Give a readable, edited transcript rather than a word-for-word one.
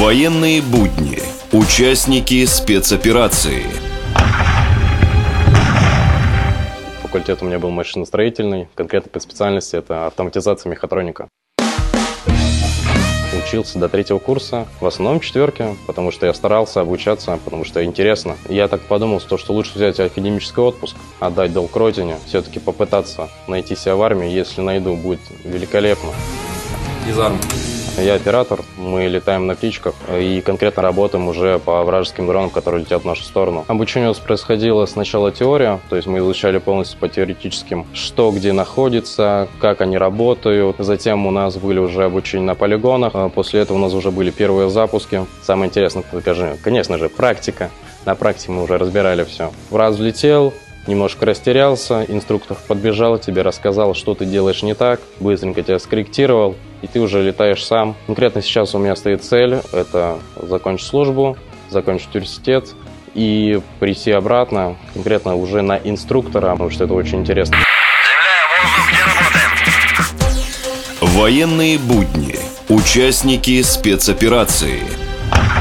Военные будни. Участники спецоперации. Факультет у меня был машиностроительный, конкретно по специальности это автоматизация мехатроника. Учился до 3-го курса, в основном 4-ки, потому что я старался обучаться, потому что интересно. Я так подумал, что лучше взять академический отпуск, отдать долг родине, все-таки попытаться найти себя в армии. Если найду, будет великолепно. Из армии. Я оператор, мы летаем на птичках и конкретно работаем уже по вражеским дронам, которые летят в нашу сторону. Обучение у нас происходило сначала теория, то есть мы изучали полностью по теоретическим, что где находится, как они работают. Затем у нас были уже обучения на полигонах, после этого у нас уже были первые запуски. Самое интересное, конечно же, практика. На практике мы уже разбирали все. Раз взлетел, немножко растерялся, инструктор подбежал, тебе рассказал, что ты делаешь не так, быстренько тебя скорректировал, и ты уже летаешь сам. Конкретно сейчас у меня стоит цель – это закончить службу, закончить университет и прийти обратно, конкретно уже на инструктора, потому что это очень интересно. Земля, воздух, где работаем? Военные будни. Участники спецоперации.